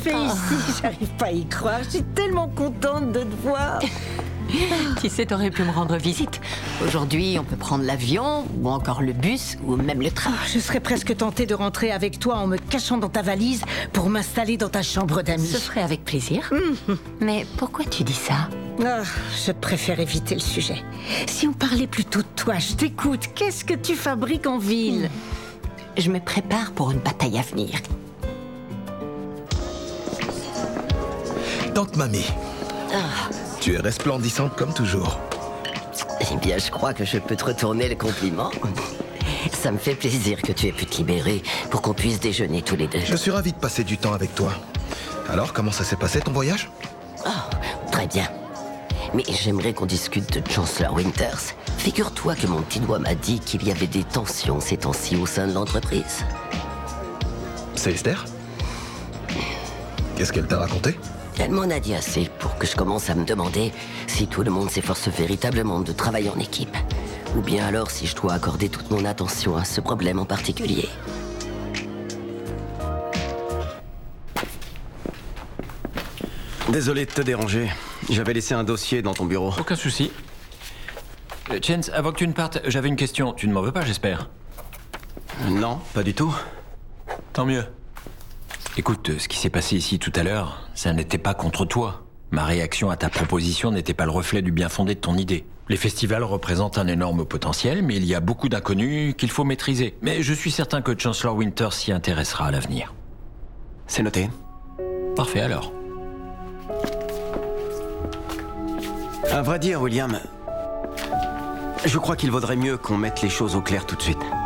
fais ici? J'arrive pas à y croire. Je suis tellement contente de te voir. Tu sais, t'aurais pu me rendre visite. Aujourd'hui, on peut prendre l'avion, ou encore le bus, ou même le train. Je serais presque tentée de rentrer avec toi en me cachant dans ta valise pour m'installer dans ta chambre d'amis. Ce serait avec plaisir. Mais pourquoi tu dis ça? Je préfère éviter le sujet. Si on parlait plutôt de toi, je t'écoute. Qu'est-ce que tu fabriques en ville? Je me prépare pour une bataille à venir. Tante Mamie, tu es resplendissante comme toujours. Eh bien, je crois que je peux te retourner le compliment. Ça me fait plaisir que tu aies pu te libérer pour qu'on puisse déjeuner tous les deux. Je suis ravi de passer du temps avec toi. Alors, comment ça s'est passé ton voyage? Très bien. Mais j'aimerais qu'on discute de Chancellor Winters. Figure-toi que mon petit doigt m'a dit qu'il y avait des tensions ces temps-ci au sein de l'entreprise. C'est Esther? Qu'est-ce qu'elle t'a raconté? Elle m'en a dit assez pour que je commence à me demander si tout le monde s'efforce véritablement de travailler en équipe. Ou bien alors si je dois accorder toute mon attention à ce problème en particulier. Désolé de te déranger. J'avais laissé un dossier dans ton bureau. Aucun souci. Chance, avant que tu ne partes, j'avais une question. Tu ne m'en veux pas, j'espère? Non, pas du tout. Tant mieux. Écoute, ce qui s'est passé ici tout à l'heure, ça n'était pas contre toi. Ma réaction à ta proposition n'était pas le reflet du bien fondé de ton idée. Les festivals représentent un énorme potentiel, mais il y a beaucoup d'inconnus qu'il faut maîtriser. Mais je suis certain que Chancellor Winters s'y intéressera à l'avenir. C'est noté. Parfait alors. À vrai dire, William, je crois qu'il vaudrait mieux qu'on mette les choses au clair tout de suite.